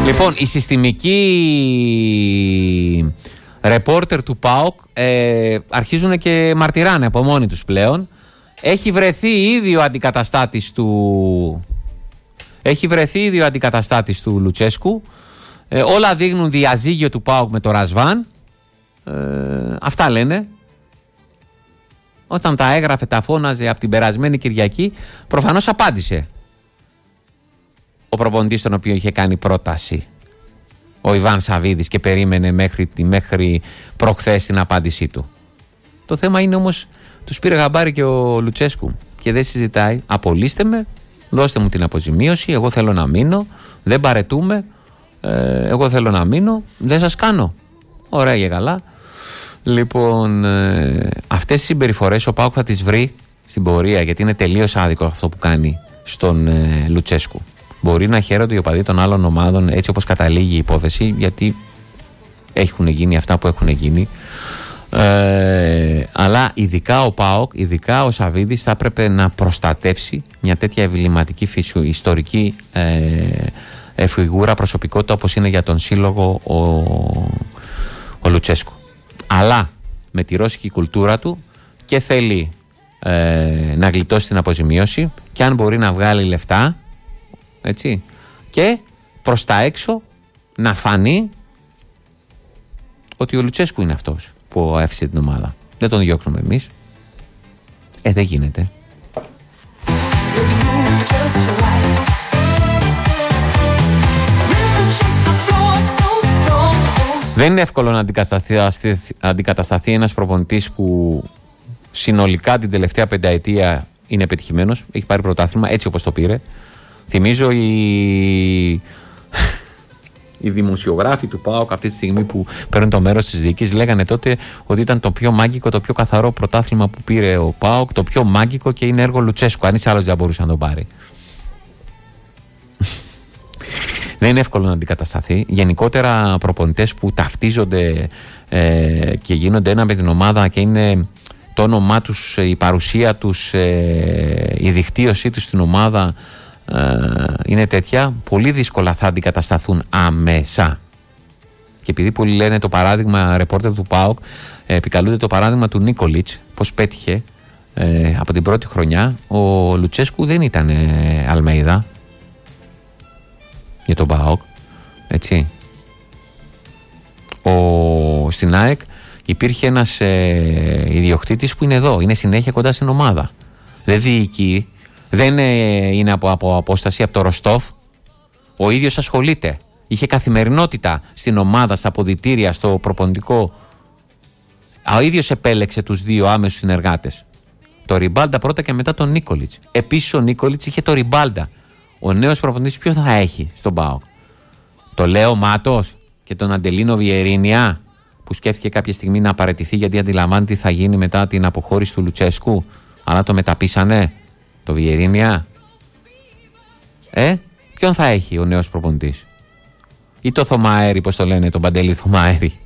Λοιπόν, η συστημική ρεπόρτερ του ΠΑΟΚ αρχίζουν και μαρτυράνε από μόνοι τους πλέον. Έχει βρεθεί ήδη ο αντικαταστάτης του Λουτσέσκου. Όλα δείχνουν διαζύγιο του ΠΑΟΚ με το Ρασβάν. Αυτά λένε. Όταν τα έγραφε, τα φώναζε από την περασμένη Κυριακή, προφανώς απάντησε ο προπονητής τον οποίο είχε κάνει πρόταση, ο Ιβάν Σαββίδης, και περίμενε μέχρι προχθές την απάντησή του. Το θέμα είναι όμως, τους πήρε γαμπάρι και ο Λουτσέσκου και δεν συζητάει. Απολύστε με, δώστε μου την αποζημίωση, εγώ θέλω να μείνω, δεν παρετούμε, εγώ θέλω να μείνω, δεν σας κάνω. Ωραία και καλά. Λοιπόν, αυτές τις συμπεριφορές ο ΠΑΟΚ θα τις βρει στην πορεία, γιατί είναι τελείως άδικο αυτό που κάνει στον Λουτσέσκου. Μπορεί να χαίρονται οι οπαδοί των άλλων ομάδων έτσι όπως καταλήγει η υπόθεση, γιατί έχουν γίνει αυτά που έχουν γίνει. Αλλά ειδικά ο ΠΑΟΚ, ειδικά ο Σαββίδης, θα έπρεπε να προστατεύσει μια τέτοια εμβληματική ιστορική φιγούρα, προσωπικότητα όπως είναι για τον σύλλογο ο Λουτσέσκου. Αλλά με τη ρώσικη κουλτούρα του και θέλει να γλιτώσει την αποζημίωση, και αν μπορεί να βγάλει λεφτά, έτσι, και προς τα έξω να φανεί ότι ο Λουτσέσκου είναι αυτός που έφυσε την ομάδα. Δεν τον διώξουμε εμείς. Δεν γίνεται. Δεν είναι εύκολο να αντικατασταθεί ένας προπονητής που συνολικά την τελευταία πενταετία είναι πετυχημένος, έχει πάρει πρωτάθλημα έτσι όπως το πήρε. Θυμίζω οι δημοσιογράφοι του ΠΑΟΚ αυτή τη στιγμή που παίρνουν το μέρος της διοίκησης λέγανε τότε ότι ήταν το πιο μάγκικο, το πιο καθαρό πρωτάθλημα που πήρε ο ΠΑΟΚ, το πιο μάγκικο, και είναι έργο Λουτσέσκου. Αν είσαι άλλος δεν μπορούσε να το πάρει. Δεν είναι εύκολο να αντικατασταθεί. Γενικότερα προπονητές που ταυτίζονται και γίνονται ένα με την ομάδα και είναι το όνομά τους, η παρουσία τους, η δικτύωσή τους στην ομάδα είναι τέτοια, πολύ δύσκολα θα αντικατασταθούν άμεσα. Και επειδή πολλοί λένε το παράδειγμα ρεπόρτερ του ΠΑΟΚ, επικαλούνται το παράδειγμα του Νίκολιτς, πώς πέτυχε από την πρώτη χρονιά. Ο Λουτσέσκου δεν ήταν Αλμέιδα για τον ΠΑΟΚ, έτσι. Στην ΑΕΚ υπήρχε ένας ιδιοκτήτης που είναι εδώ, είναι συνέχεια κοντά στην ομάδα. Δεν διοικεί, δεν είναι από απόσταση, από το Ροστόφ. Ο ίδιος ασχολείται. Είχε καθημερινότητα στην ομάδα, στα αποδυτήρια, στο προπονητικό. Ο ίδιος επέλεξε τους δύο άμεσους συνεργάτες. Το Ριμπάλντα πρώτα και μετά τον Νίκολιτς. Επίσης ο Νίκολιτς είχε το Ριμπάλντα. Ο νέος προπονητής ποιος θα έχει στον ΠΑΟΚ? Το Λέο Μάτος και τον Αντελίνο Βιερίνια, που σκέφτηκε κάποια στιγμή να παραιτηθεί γιατί αντιλαμβάνεται τι θα γίνει μετά την αποχώρηση του Λουτσέσκου, αλλά το μεταπίσανε το Βιερίνια. Ποιον θα έχει ο νέος προπονητής? Ή το Θωμαέρη, πώς το λένε, τον Παντελή Θωμαέρη,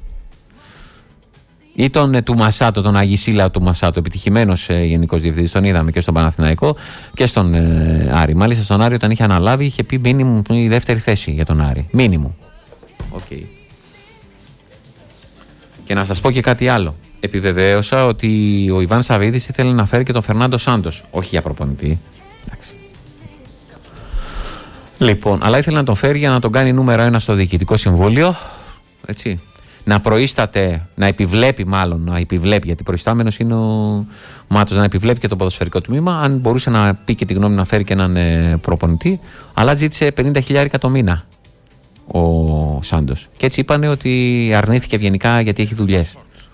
ή τον Τουμασάτο, τον Αγισίλα Τουμασάτο, επιτυχημένος γενικός διευθυντής, τον είδαμε και στον Παναθηναϊκό και στον Άρη. Μάλιστα στον Άρη όταν είχε αναλάβει είχε πει μίνιμουμ η δεύτερη θέση για τον Άρη. Μίνιμουμ. Okay. Και να σας πω και κάτι άλλο. Επιβεβαίωσα ότι ο Ιβάν Σαββίδης ήθελε να φέρει και τον Φερνάντο Σάντος. Όχι για προπονητή. Εντάξει. Λοιπόν, αλλά ήθελε να τον φέρει για να τον κάνει νούμερο 1 στο διοικητικό συμβούλιο. Έτσι. Να προείσταται, να επιβλέπει γιατί προϊστάμενος είναι ο Μάτος, να επιβλέπει και το ποδοσφαιρικό τμήμα. Αν μπορούσε να πει και τη γνώμη να φέρει και έναν προπονητή, αλλά ζήτησε 50.000 το μήνα ο Σάντος. Και έτσι είπανε ότι αρνήθηκε ευγενικά γιατί έχει δουλειές.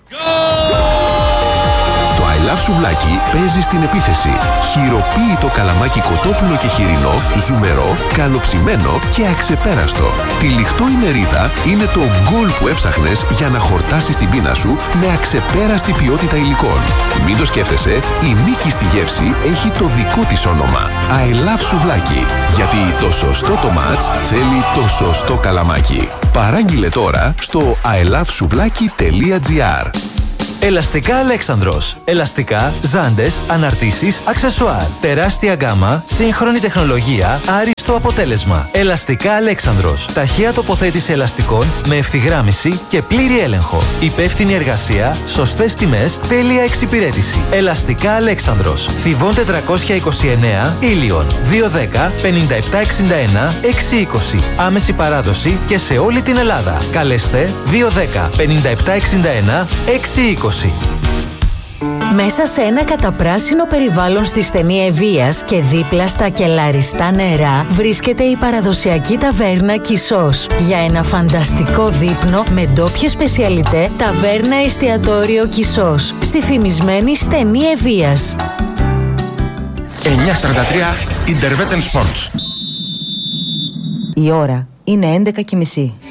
Το I Love Σουβλάκι παίζει στην επίθεση. Χειροποίητο καλαμάκι κοτόπουλο και χοιρινό, ζουμερό, καλοψημένο και αξεπέραστο. Τυλιχτό η μερίδα είναι το γκολ που έψαχνες για να χορτάσεις την πείνα σου με αξεπέραστη ποιότητα υλικών. Μην το σκέφτεσαι, η νίκη στη γεύση έχει το δικό της όνομα. I Love Σουβλάκι. Γιατί το σωστό το μάτς θέλει το σωστό καλαμάκι. Παράγγειλε τώρα στο ilovesuvlaki.gr. Ελαστικά Αλέξανδρος. Ελαστικά, ζάντες, αναρτήσεις, αξεσουάρ. Τεράστια γκάμα, σύγχρονη τεχνολογία, άριστο στο αποτέλεσμα. Ελαστικά Αλέξανδρος. Ταχεία τοποθέτηση ελαστικών με ευθυγράμμιση και πλήρη έλεγχο. Υπεύθυνη εργασία, σωστές τιμές, τέλεια εξυπηρέτηση. Ελαστικά Αλέξανδρος. Θηβών 429, Ήλιον. 210 5761 620. Άμεση παράδοση και σε όλη την Ελλάδα. Καλέστε 210 5761 620. Μέσα σε ένα καταπράσινο περιβάλλον στη στενή Ευβοίας και δίπλα στα κελαριστά νερά βρίσκεται η παραδοσιακή ταβέρνα Κισός. Για ένα φανταστικό δείπνο με ντόπιες σπεσιαλιτέ, ταβέρνα εστιατόριο Κισός στη φημισμένη στενή Ευβοίας. 9:43 Interveten Sports. Η ώρα είναι 11:30.